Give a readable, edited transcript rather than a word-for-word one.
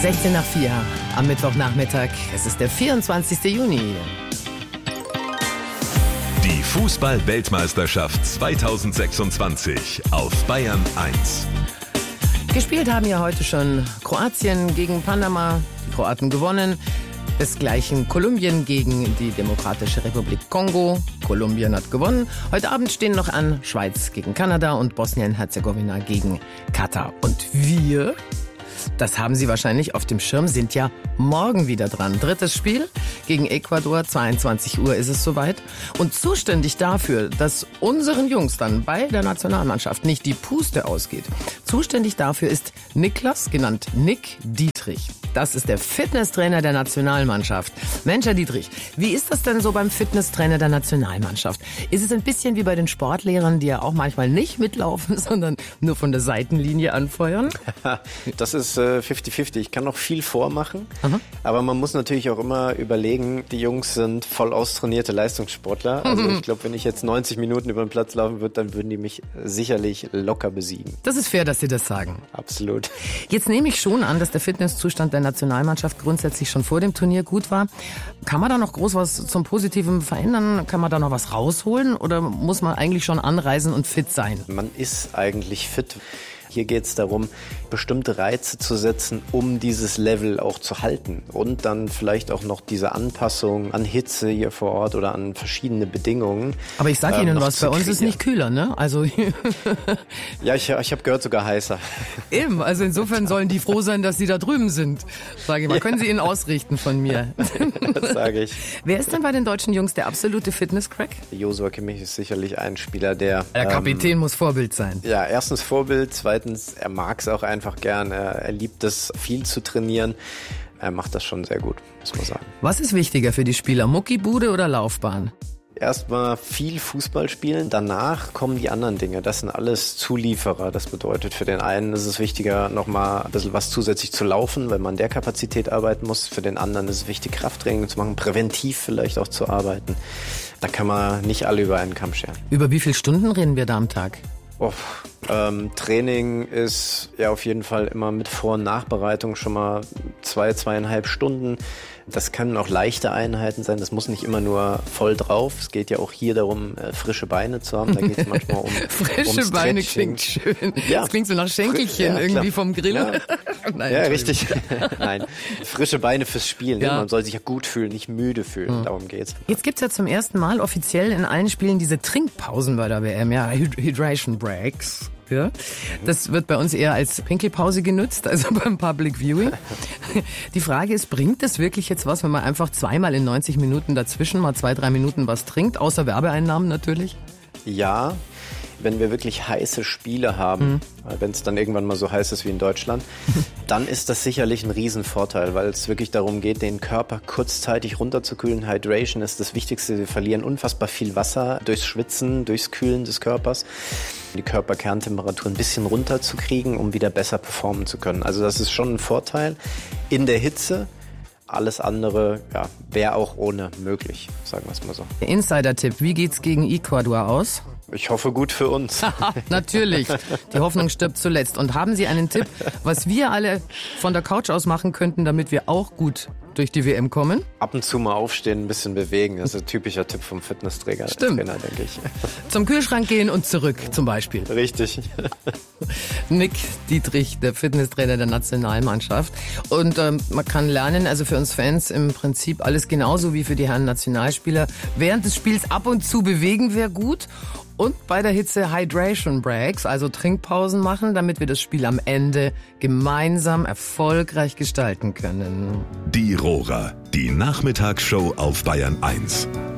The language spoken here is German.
16 nach 4 am Mittwochnachmittag. Es ist der 24. Juni. Die Fußball-Weltmeisterschaft 2026 auf Bayern 1. Gespielt haben ja heute schon Kroatien gegen Panama. Die Kroaten gewonnen. Desgleichen Kolumbien gegen die Demokratische Republik Kongo. Kolumbien hat gewonnen. Heute Abend stehen noch an Schweiz gegen Kanada und Bosnien-Herzegowina gegen Katar. Und wir, das haben Sie wahrscheinlich auf dem Schirm, sind ja morgen wieder dran. Drittes Spiel gegen Ecuador, 22 Uhr ist es soweit. Und zuständig dafür, dass unseren Jungs dann bei der Nationalmannschaft nicht die Puste ausgeht, zuständig dafür ist Niklas, genannt Nick Dietrich. Das ist der Fitnesstrainer der Nationalmannschaft. Mensch, Herr Dietrich, wie ist das denn so beim Fitnesstrainer der Nationalmannschaft? Ist es ein bisschen wie bei den Sportlehrern, die ja auch manchmal nicht mitlaufen, sondern nur von der Seitenlinie anfeuern? Das ist 50-50. Ich kann noch viel vormachen, aber man muss natürlich auch immer überlegen, die Jungs sind voll austrainierte Leistungssportler. Also ich glaube, wenn ich jetzt 90 Minuten über den Platz laufen würde, dann würden die mich sicherlich locker besiegen. Das ist fair, dass Sie das sagen. Absolut. Jetzt nehme ich schon an, dass der Fitnesszustand der Nationalmannschaft grundsätzlich schon vor dem Turnier gut war. Kann man da noch groß was zum Positiven verändern? Kann man da noch was rausholen? Oder muss man eigentlich schon anreisen und fit sein? Man ist eigentlich fit. Hier geht es darum, bestimmte Reize zu setzen, um dieses Level auch zu halten. Und dann vielleicht auch noch diese Anpassung an Hitze hier vor Ort oder an verschiedene Bedingungen. Aber ich sage Ihnen was, bei uns ist nicht kühler, ne? Also ja, ich habe gehört, sogar heißer. Eben, also insofern sollen die froh sein, dass Sie da drüben sind. Sage ich mal, können Sie Ihnen ausrichten von mir. Das sage ich. Wer ist denn bei den deutschen Jungs der absolute Fitness-Crack? Joshua Kimmich ist sicherlich ein Spieler, der Kapitän muss Vorbild sein. Ja, erstens Vorbild, zweitens, er mag es auch einfach gern. Er liebt es, viel zu trainieren. Er macht das schon sehr gut, muss man sagen. Was ist wichtiger für die Spieler, Muckibude oder Laufbahn? Erstmal viel Fußball spielen, danach kommen die anderen Dinge. Das sind alles Zulieferer. Das bedeutet, für den einen ist es wichtiger, nochmal ein bisschen was zusätzlich zu laufen, weil man der Kapazität arbeiten muss. Für den anderen ist es wichtig, Krafttraining zu machen, präventiv vielleicht auch zu arbeiten. Da kann man nicht alle über einen Kamm scheren. Über wie viele Stunden reden wir da am Tag? Training ist ja auf jeden Fall immer mit Vor- und Nachbereitung schon mal 2,5 Stunden. Das können auch leichte Einheiten sein, das muss nicht immer nur voll drauf. Es geht ja auch hier darum, frische Beine zu haben. Da geht es manchmal um frische Beine klingt schön. Ja. Das klingt so nach Schenkelchen irgendwie vom Grill. Ja, Nein, ja richtig. Nein, frische Beine fürs Spielen. Ja. Man soll sich ja gut fühlen, nicht müde fühlen. Darum geht's. Jetzt gibt's ja zum ersten Mal offiziell in allen Spielen diese Trinkpausen bei der WM, ja, Hydration Breaks. Ja. Das wird bei uns eher als Pinkelpause genutzt, also beim Public Viewing. Die Frage ist, bringt es wirklich jetzt was, wenn man einfach zweimal in 90 Minuten dazwischen mal 2-3 Minuten was trinkt, außer Werbeeinnahmen natürlich? Ja, wenn wir wirklich heiße Spiele haben, wenn es dann irgendwann mal so heiß ist wie in Deutschland, dann ist das sicherlich ein Riesenvorteil, weil es wirklich darum geht, den Körper kurzzeitig runterzukühlen. Hydration ist das Wichtigste. Wir verlieren unfassbar viel Wasser durchs Schwitzen, durchs Kühlen des Körpers. Die Körperkerntemperatur ein bisschen runterzukriegen, um wieder besser performen zu können. Also das ist schon ein Vorteil in der Hitze. Alles andere wäre auch ohne möglich, sagen wir es mal so. Der Insider-Tipp, wie geht's gegen Ecuador aus? Ich hoffe gut für uns. Natürlich, die Hoffnung stirbt zuletzt. Und haben Sie einen Tipp, was wir alle von der Couch aus machen könnten, damit wir auch gut durch die WM kommen? Ab und zu mal aufstehen, ein bisschen bewegen. Das ist ein typischer Tipp vom Fitnesstrainer, denke ich. Zum Kühlschrank gehen und zurück zum Beispiel. Richtig. Nick Dietrich, der Fitnesstrainer der Nationalmannschaft. Und man kann lernen, also für uns Fans im Prinzip alles genauso wie für die Herren Nationalspieler. Während des Spiels ab und zu bewegen wäre gut. Und bei der Hitze Hydration Breaks, also Trinkpausen machen, damit wir das Spiel am Ende gemeinsam erfolgreich gestalten können. Die Rohrer, die Nachmittagsshow auf Bayern 1.